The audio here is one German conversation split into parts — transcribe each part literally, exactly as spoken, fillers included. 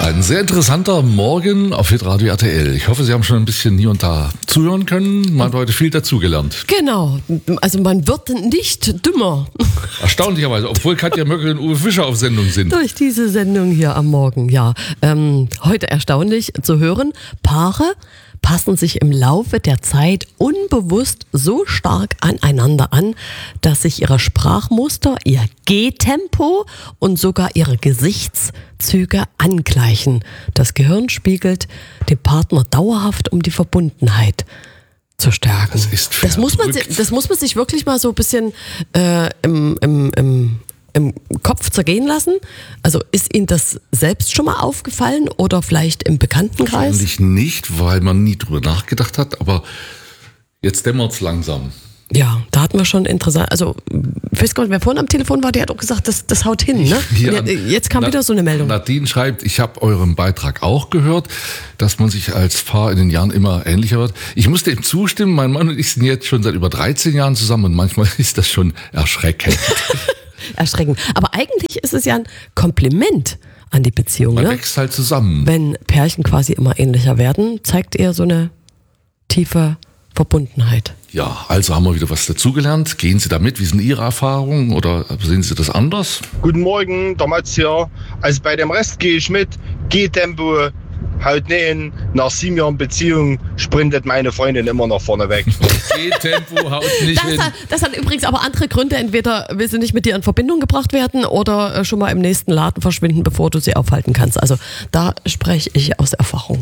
Ein sehr interessanter Morgen auf Hitradio R T L. Ich hoffe, Sie haben schon ein bisschen hier und da zuhören können. Man hat heute viel dazugelernt. Genau, also man wird nicht dümmer. Erstaunlicherweise, obwohl Katja Möckel und Uwe Fischer auf Sendung sind. Durch diese Sendung hier am Morgen, ja. Ähm, heute erstaunlich zu hören, Paare passen sich im Laufe der Zeit unbewusst so stark aneinander an, dass sich ihre Sprachmuster, ihr Gehtempo und sogar ihre Gesichtszüge angleichen. Das Gehirn spiegelt den Partner dauerhaft, um die Verbundenheit zu stärken. Das ist das muss man, das muss man sich wirklich mal so ein bisschen äh, im, im, im im Kopf zergehen lassen? Also ist Ihnen das selbst schon mal aufgefallen oder vielleicht im Bekanntenkreis? Wahrscheinlich nicht, weil man nie drüber nachgedacht hat, aber jetzt dämmert es langsam. Ja, da hatten wir schon interessant, also ich weiß gar nicht, wer vorhin am Telefon war, der hat auch gesagt, das, das haut hin, ne? Ja, jetzt kam Na, wieder so eine Meldung. Nadine schreibt, ich habe euren Beitrag auch gehört, dass man sich als Paar in den Jahren immer ähnlicher wird. Ich musste ihm zustimmen, mein Mann und ich sind jetzt schon seit über dreizehn Jahren zusammen und manchmal ist das schon erschreckend. Erschreckend. Aber eigentlich ist es ja ein Kompliment an die Beziehung. Man ne? wächst halt zusammen. Wenn Pärchen quasi immer ähnlicher werden, zeigt er so eine tiefe Verbundenheit. Ja, also haben wir wieder was dazugelernt. Gehen Sie da mit? Wie sind Ihre Erfahrungen oder sehen Sie das anders? Guten Morgen, der Mats hier. Also bei dem Rest gehe ich mit. Gehtempo, haut nähen. Nach sieben Jahren Beziehung sprintet meine Freundin immer nach vorne weg. Gehtempo, haut nicht Das hin. hat, das hat übrigens aber andere Gründe. Entweder will sie nicht mit dir in Verbindung gebracht werden oder schon mal im nächsten Laden verschwinden, bevor du sie aufhalten kannst. Also da spreche ich aus Erfahrung.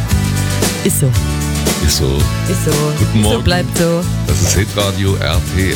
Ist so. Ist so. Ist so. Guten Morgen. So bleibt so. Das ist Hitradio R T L.